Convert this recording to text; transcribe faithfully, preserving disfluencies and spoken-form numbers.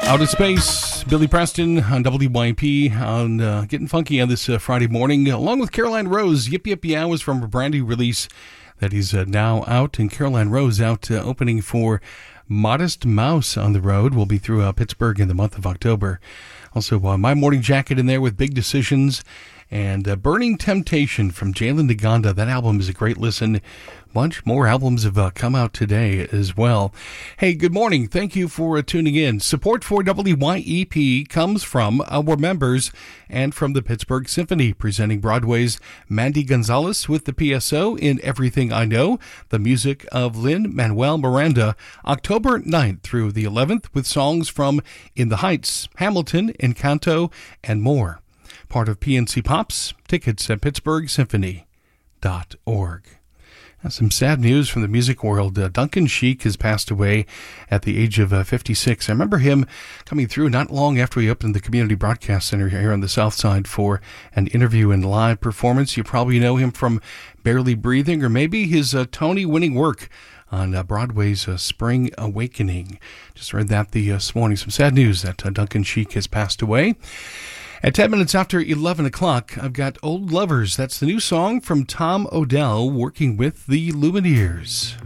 Out of Space, Billy Preston on W Y P on uh, Getting Funky on this uh, Friday morning, along with Caroline Rose. Yip Yip Yeah was from a brand new release that is uh, now out, and Caroline Rose out uh, opening for Modest Mouse on the Road. We'll be through uh, Pittsburgh in the month of October. Also, uh, My Morning Jacket in there with Big Decisions, and uh, Burning Temptation from Jalen Naganda. That album is a great listen. Bunch more albums have uh, come out today as well. Hey, good morning. Thank you for uh, tuning in. Support for W Y E P comes from our members and from the Pittsburgh Symphony, presenting Broadway's Mandy Gonzalez with the P S O in Everything I Know, the music of Lin-Manuel Miranda, October ninth through the eleventh, with songs from In the Heights, Hamilton, Encanto, and more. Part of P N C Pops. Tickets at pittsburgh symphony dot org. Some sad news from the music world. Uh, Duncan Sheik has passed away at the age of uh, fifty-six. I remember him coming through not long after he opened the Community Broadcast Center here on the South Side for an interview and live performance. You probably know him from Barely Breathing, or maybe his uh, Tony-winning work on uh, Broadway's uh, Spring Awakening. Just read that the, uh, this morning. Some sad news that uh, Duncan Sheik has passed away. At ten minutes after eleven o'clock, I've got Old Lovers. That's the new song from Tom Odell working with the Lumineers.